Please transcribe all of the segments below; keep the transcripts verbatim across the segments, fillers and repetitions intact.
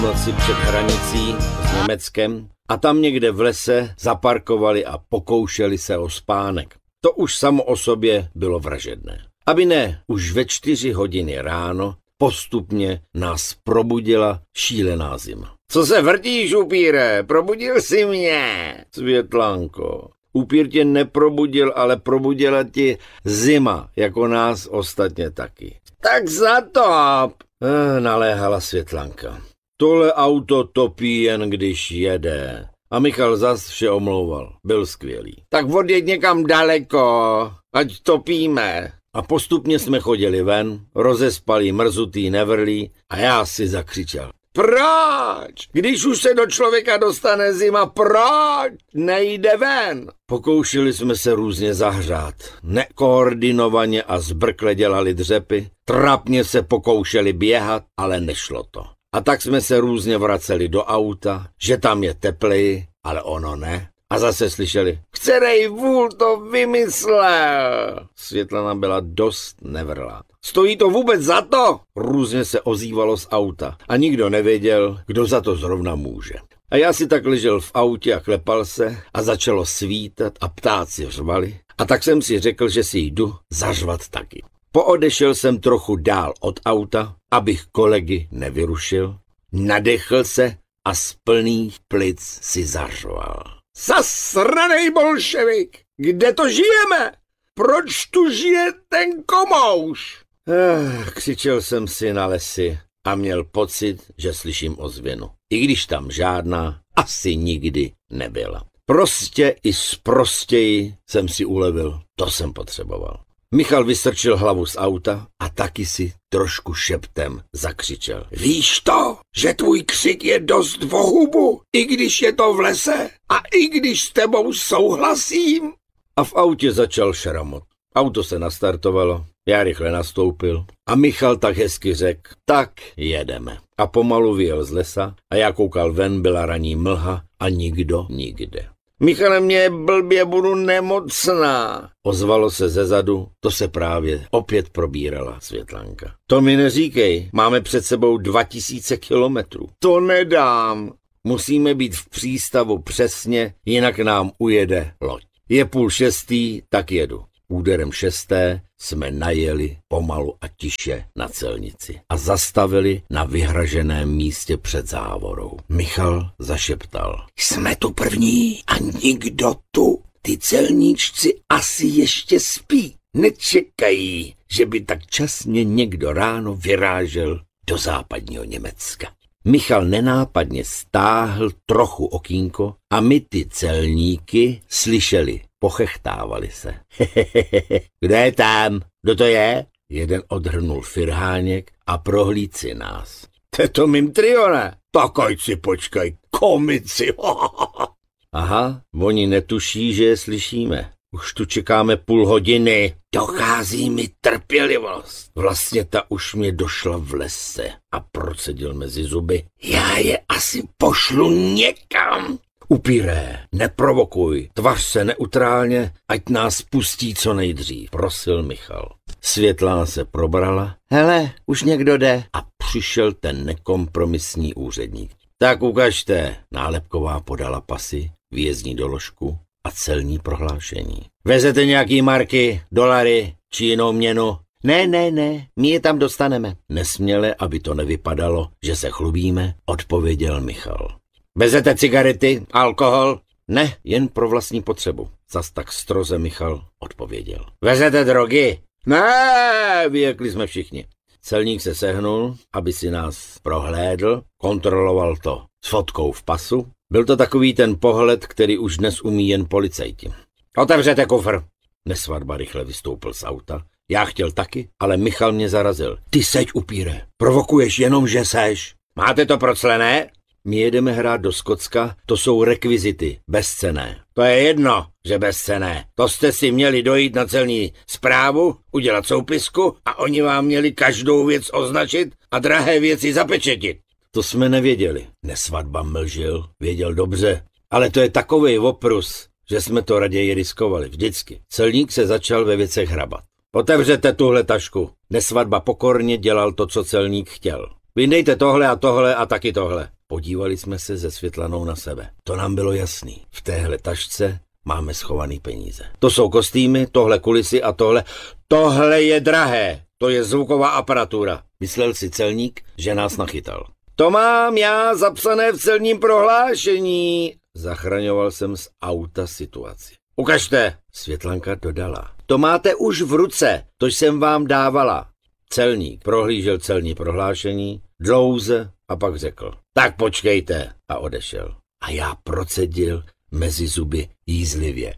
noci před hranicí s Německem a tam někde v lese zaparkovali a pokoušeli se o spánek. To už samo o sobě bylo vražedné. Aby ne, už ve čtyři hodiny ráno postupně nás probudila šílená zima. Co se vrtíš, upíre? Probudil jsi mě, Světlanko. Upír tě neprobudil, ale probudila ti zima, jako nás ostatně taky. Tak zatop, eh, naléhala Světlanka. Tohle auto topí jen když jede. A Michal zas vše omlouval. Byl skvělý. Tak odjeď někam daleko, ať topíme. A postupně jsme chodili ven, rozespalí, mrzutý, nevrlí a já si zakřičel. Proč? Když už se do člověka dostane zima, proč nejde ven? Pokoušeli jsme se různě zahřát. Nekoordinovaně a zbrkle dělali dřepy. Trapně se pokoušeli běhat, ale nešlo to. A tak jsme se různě vraceli do auta, že tam je tepleji, ale ono ne. A zase slyšeli, který vůl to vymyslel. Světlana byla dost nevrlá. Stojí to vůbec za to? Různě se ozývalo z auta a nikdo nevěděl, kdo za to zrovna může. A já si tak ležel v autě a klepal se a začalo svítat a ptáci řvali. A tak jsem si řekl, že si jdu zařvat taky. Poodešel jsem trochu dál od auta, abych kolegy nevyrušil. Nadechl se a z plných plic si zařval. Zasranej bolševik! Kde to žijeme? Proč tu žije ten komouš? Eh, křičel jsem si na lesy a měl pocit, že slyším ozvěnu. I když tam žádná asi nikdy nebyla. Prostě i sprostěji jsem si ulevil, to jsem potřeboval. Michal vystrčil hlavu z auta a taky si trošku šeptem zakřičel. Víš to, že tvůj křik je dost v hubu, i když je to v lese a i když s tebou souhlasím? A v autě začal šramot. Auto se nastartovalo, já rychle nastoupil a Michal tak hezky řekl, tak jedeme. A pomalu vyjel z lesa a já koukal ven, byla ranní mlha a nikdo nikde. Michale, mě blbě, budu nemocná, ozvalo se zezadu, to se právě opět probírala Světlanka. To mi neříkej, máme před sebou dva tisíce kilometrů. To nedám. Musíme být v přístavu přesně, jinak nám ujede loď. Je půl šestý, tak jedu. Úderem šesté jsme najeli pomalu a tiše na celnici a zastavili na vyhraženém místě před závorou. Michal zašeptal. Jsme tu první a nikdo tu. Ty celníčci asi ještě spí. Nečekají, že by tak časně někdo ráno vyrážel do západního Německa. Michal nenápadně stáhl trochu okýnko a my ty celníky slyšeli. Pochechtávali se. Kdo je tam? Kdo to je? Jeden odhrnul firháněk a prohlíd si nás. To je to mým trio, ne? Tak ať si počkaj, komici. Aha, oni netuší, že je slyšíme. Už tu čekáme půl hodiny. Dochází mi trpělivost. Vlastně ta už mě došla v lese a procedil mezi zuby. Já je asi pošlu někam. Upíré, neprovokuj, tvař se neutrálně, ať nás pustí co nejdřív, prosil Michal. Světlana se probrala, hele, už někdo jde. A přišel ten nekompromisní úředník. Tak ukažte, nálepková podala pasy, výjezdní doložku a celní prohlášení. Vezete nějaký marky, dolary či jinou měnu? Ne, ne, ne, my je tam dostaneme. Nesměle, aby to nevypadalo, že se chlubíme, odpověděl Michal. Vezete cigarety, alkohol? Ne, jen pro vlastní potřebu. Zas tak stroze Michal odpověděl. Vezete drogy? Ne, vyjekli jsme všichni. Celník se sehnul, aby si nás prohlédl, kontroloval to s fotkou v pasu. Byl to takový ten pohled, který už dnes umí jen policajti. Otevřete kufr. Nesvadba rychle vystoupil z auta. Já chtěl taky, ale Michal mě zarazil. Ty seď, upíre, provokuješ jenom, že seš. Máte to proclené? My jedeme hrát do Skotska, to jsou rekvizity, bezcenné. To je jedno, že bezcenné. To jste si měli dojít na celní správu, udělat soupisku a oni vám měli každou věc označit a drahé věci zapečetit. To jsme nevěděli. Nesvadba mlžil, věděl dobře, ale to je takovej oprus, že jsme to raději riskovali vždycky. Celník se začal ve věcech hrabat. Otevřete tuhle tašku. Nesvadba pokorně dělal to, co celník chtěl. vyndejte tohle a tohle a taky tohle. Podívali jsme se se Světlanou na sebe. To nám bylo jasný. V téhle tašce máme schovaný peníze. To jsou kostýmy, tohle kulisy a tohle. Tohle je drahé. To je zvuková aparatura. Myslel si celník, že nás nachytal. To mám já zapsané v celním prohlášení. Zachraňoval jsem z auta situaci. Ukažte, Světlanka dodala. To máte už v ruce, to jsem vám dávala. Celník prohlížel celní prohlášení, dlouze a pak řekl. Tak počkejte a odešel. A já procedil mezi zuby jízlivě.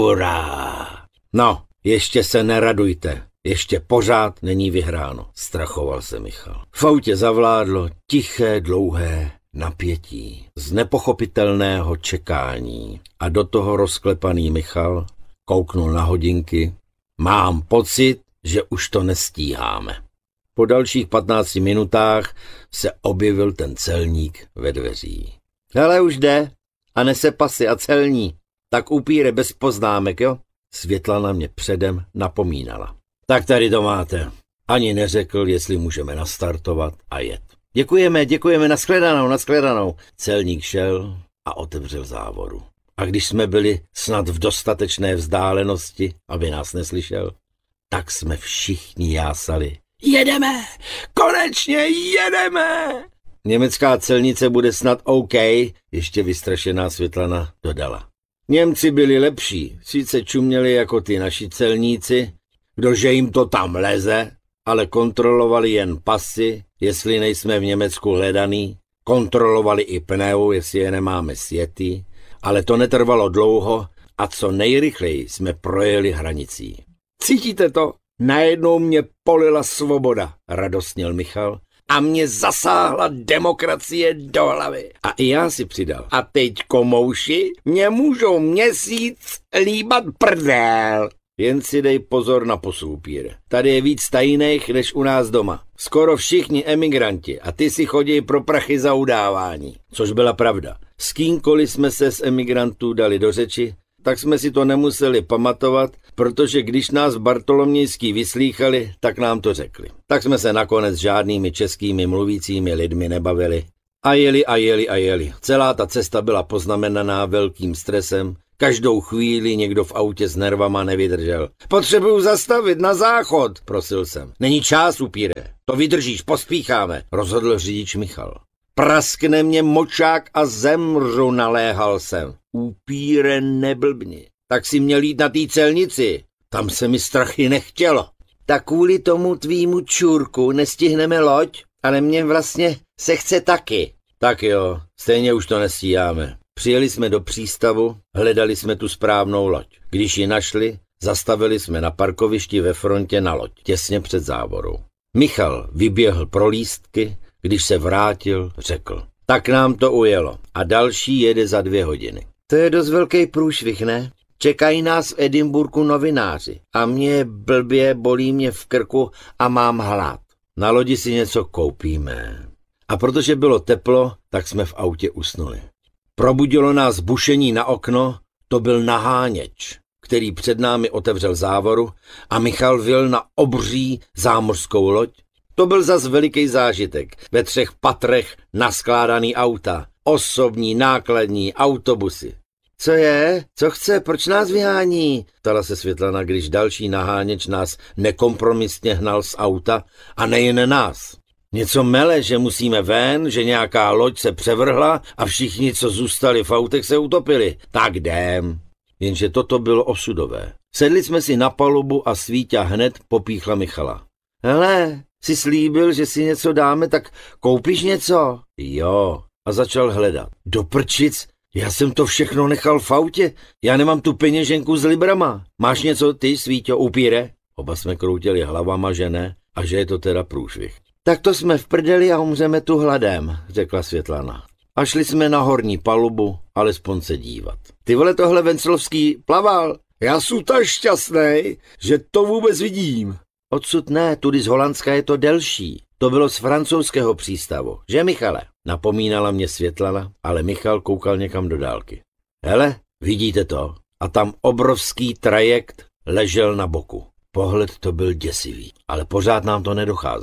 Hurá! No, ještě se neradujte. Ještě pořád není vyhráno, strachoval se Michal. V autě zavládlo tiché, dlouhé napětí z nepochopitelného čekání a do toho rozklepaný Michal kouknul na hodinky. Mám pocit, že už to nestíháme. Po dalších patnácti minutách se objevil ten celník ve dveří. Hele, už jde a nese pasy a celní. Tak upíre bez poznámek, jo? Světlana mě předem napomínala. Tak tady to máte. Ani neřekl, jestli můžeme nastartovat a jet. Děkujeme, děkujeme, nashledanou, nashledanou. Celník šel a otevřel závoru. A když jsme byli snad v dostatečné vzdálenosti, aby nás neslyšel, tak jsme všichni jásali. Jedeme, konečně jedeme. Německá celnice bude snad OK, ještě vystrašená Světlana dodala. Němci byli lepší, sice čuměli jako ty naši celníci, kdože jim to tam leze, ale kontrolovali jen pasy, jestli nejsme v Německu hledaný, kontrolovali i pneu, jestli je nemáme sjetý, ale to netrvalo dlouho a co nejrychleji jsme projeli hranicí. Cítíte to? Najednou mě polila svoboda, radostněl Michal, a mě zasáhla demokracie do hlavy. A i já si přidal. A teď komouši mě můžou měsíc líbat prdel. Jen si dej pozor na posůpír. Tady je víc tajných než u nás doma. Skoro všichni emigranti a ty si chodí pro prachy za udávání. Což byla pravda. S kýmkoliv jsme se z emigrantů dali do řeči, tak jsme si to nemuseli pamatovat, protože když nás Bartolomějský vyslýchali, tak nám to řekli. Tak jsme se nakonec žádnými českými mluvícími lidmi nebavili. A jeli a jeli a jeli. Celá ta cesta byla poznamenaná velkým stresem. Každou chvíli někdo v autě s nervama nevydržel. Potřebuju zastavit na záchod, prosil jsem. Není čas, upíre. To vydržíš, pospícháme, rozhodl řidič Michal. Praskne mě močák a zemřu, naléhal jsem. Upíre, neblbni. Tak si měl jít na té celnici. Tam se mi strachy nechtělo. Tak kvůli tomu tvýmu čůrku nestihneme loď, ale mě vlastně se chce taky. Tak jo, stejně už to nestíháme. Přijeli jsme do přístavu, hledali jsme tu správnou loď. Když ji našli, zastavili jsme na parkovišti ve frontě na loď, těsně před závorou. Michal vyběhl pro lístky, když se vrátil, řekl. Tak nám to ujelo a další jede za dvě hodiny. To je dost velký průšvih, ne? Čekají nás v Edinburgu novináři a mě blbě, bolí mě v krku a mám hlad. Na lodi si něco koupíme. A protože bylo teplo, tak jsme v autě usnuli. Probudilo nás bušení na okno, to byl naháněč, který před námi otevřel závoru a Michal vyjel na obří zámořskou loď. To byl zas veliký zážitek, ve třech patrech naskládaný auta, osobní, nákladní, autobusy. Co je? Co chce? Proč nás vyhání? Ptala se Světlana, když další naháněč nás nekompromisně hnal z auta a nejen nás. Něco mele, že musíme ven, že nějaká loď se převrhla a všichni, co zůstali v autech, se utopili. Tak jdem. Jenže toto bylo osudové. Sedli jsme si na palubu a Svíťa hned popíchla Michala. Hele, jsi slíbil, že si něco dáme, tak koupíš něco? Jo. A začal hledat. Do prčic, já jsem to všechno nechal v autě. Já nemám tu peněženku s librama. Máš něco ty, Svíťo, upíre? Oba jsme kroutili hlavama, že ne, a že je to teda průšvih. Tak to jsme v prdeli a umřeme tu hladem, řekla Světlana. A šli jsme na horní palubu, alespoň se dívat. Ty vole, tohle Venclovský plaval. Já jsem tak šťastnej, že to vůbec vidím. Odsud ne, tudy z Holandska je to delší. To bylo z francouzského přístavu, že Michale? Napomínala mě Světlana, ale Michal koukal někam do dálky. Hele, vidíte to? A tam obrovský trajekt ležel na boku. Pohled to byl děsivý, ale pořád nám to nedocházelo.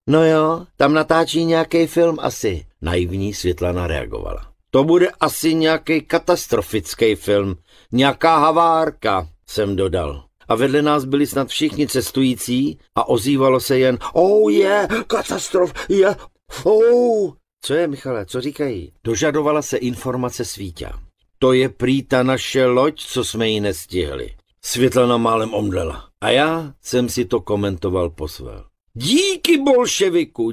No jo, tam natáčí nějaký film asi. Naivní Světlana reagovala. To bude asi nějaký katastrofický film. Nějaká havárka, jsem dodal. A vedle nás byli snad všichni cestující a ozývalo se jen oh je, yeah, katastrof, je, yeah, oh. Co je, Michale, co říkají? Dožadovala se informace Svítě. To je prý ta naše loď, co jsme ji nestihli. Světlana málem omdlela. A já jsem si to komentoval po své. Díky, bolševiku,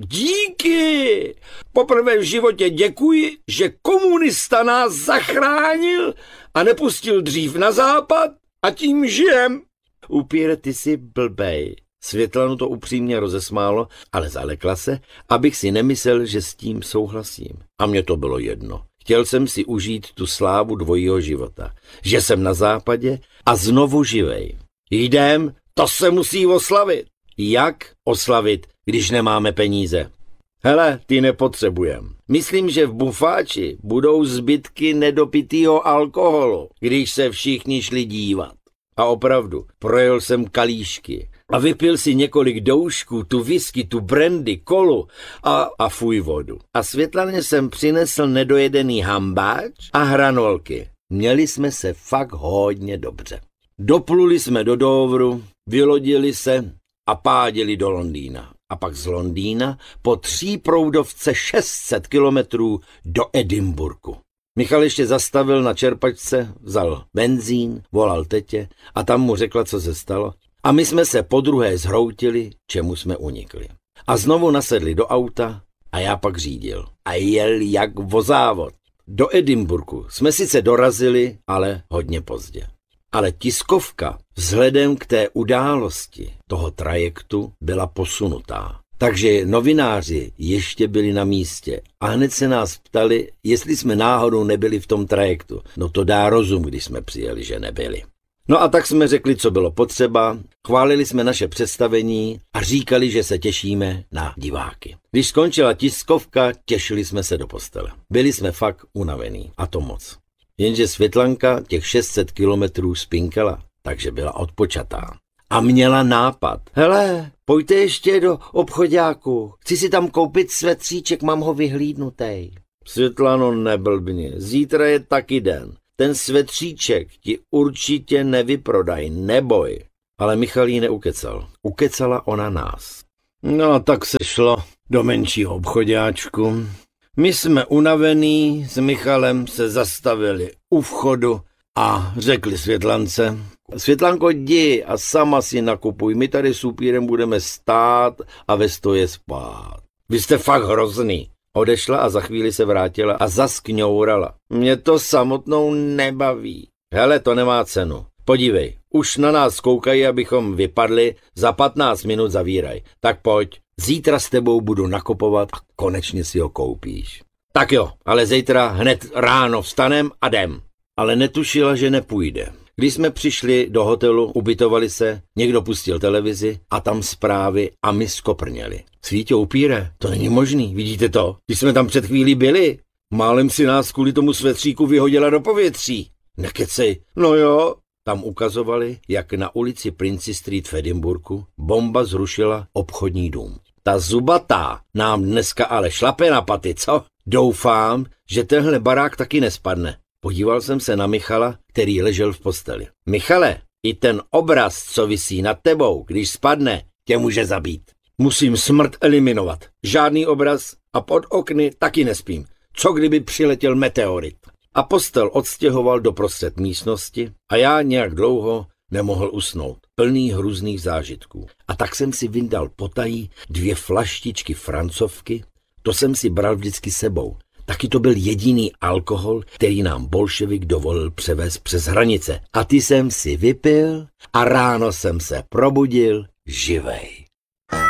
díky! Poprvé v životě děkuji, že komunista nás zachránil a nepustil dřív na západ a tím žijem. Upíre, ty jsi blbej. Světlanu to upřímně rozesmálo, ale zalekla se, abych si nemyslel, že s tím souhlasím. A mně to bylo jedno. Chtěl jsem si užít tu slávu dvojího života. Že jsem na západě a znovu živej. Jdem, to se musí oslavit. Jak oslavit, když nemáme peníze? Hele, ty nepotřebujem. Myslím, že v bufáči budou zbytky nedopitýho alkoholu, když se všichni šli dívat. A opravdu, projel jsem kalíšky a vypil si několik doušků, tu whisky, tu brandy, kolu a, a fuj vodu. A Světlaně jsem přinesl nedojedený hambáč a hranolky. Měli jsme se fakt hodně dobře. Dopluli jsme do Douvru, vylodili se a páděli do Londýna. A pak z Londýna po tří proudovce šest set kilometrů do Edinburghu. Michal ještě zastavil na čerpačce, vzal benzín, volal tetě a tam mu řekla, co se stalo. A my jsme se podruhé zhroutili, čemu jsme unikli. A znovu nasedli do auta a já pak řídil. A jel jak vozávod. Do Edinburghu jsme sice dorazili, ale hodně pozdě. Ale tiskovka vzhledem k té události toho trajektu byla posunutá. Takže novináři ještě byli na místě a hned se nás ptali, jestli jsme náhodou nebyli v tom trajektu. No to dá rozum, když jsme přijeli, že nebyli. No a tak jsme řekli, co bylo potřeba, chválili jsme naše představení a říkali, že se těšíme na diváky. Když skončila tiskovka, těšili jsme se do postele. Byli jsme fakt unavení, a to moc. Jenže Světlanka těch šest set kilometrů spinkala, takže byla odpočatá. A měla nápad. Hele, pojďte ještě do obchoďáku. Chci si tam koupit svetříček, mám ho vyhlídnutej. Světlano, neblbni, zítra je taky den. Ten svetříček ti určitě nevyprodaj, neboj. Ale Michal jí neukecal. Ukecala ona nás. No tak se šlo do menšího obchoďáčku. My jsme unavení s Michalem se zastavili u vchodu a řekli Světlance: Světlanko, jdi a sama si nakupuj, my tady s upírem budeme stát a ve stoje spát. Vy jste fakt hrozný. Odešla a za chvíli se vrátila a zas kňourala. Mě to samotnou nebaví. Hele, to nemá cenu. Podívej, už na nás koukají, abychom vypadli, za patnáct minut zavíraj. Tak pojď, zítra s tebou budu nakupovat a konečně si ho koupíš. Tak jo, ale zítra hned ráno vstanem a jdem. Ale netušila, že nepůjde. Když jsme přišli do hotelu, ubytovali se, někdo pustil televizi a tam zprávy a my skoprněli. Svítě, upíre, to není možný, vidíte to? Když jsme tam před chvílí byli, málem si nás kvůli tomu svetříku vyhodila do povětří. Nekecej, no jo. Tam ukazovali, jak na ulici Prince Street v Edinburghu bomba zrušila obchodní dům. Ta zubatá nám dneska ale šlape na paty, co? Doufám, že tenhle barák taky nespadne. Podíval jsem se na Michala, který ležel v posteli. Michale, i ten obraz, co visí nad tebou, když spadne, tě může zabít. Musím smrt eliminovat. Žádný obraz a pod okny taky nespím. Co kdyby přiletěl meteorit? A postel odstěhoval do prostřed místnosti a já nějak dlouho nemohl usnout, plný hrůzných zážitků. A tak jsem si vyndal potají dvě flaštičky francovky, to jsem si bral vždycky sebou. Taky to byl jediný alkohol, který nám bolševik dovolil převést přes hranice. A ty jsem si vypil a ráno jsem se probudil živej.